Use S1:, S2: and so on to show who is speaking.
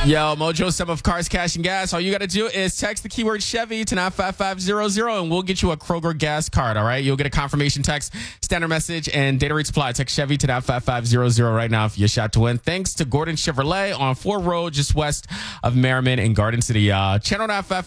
S1: Yo, Mojo, some of Cars, Cash, and Gas. All you got to do is text the keyword Chevy to 95500 and we'll get you a Kroger gas card, all right? You'll get a confirmation text, standard message, and data rate supply. Text Chevy to 95500 right now for your shot to win. Thanks to Gordon Chevrolet on Ford Road, just west of Merriman in Garden City. Channel 955.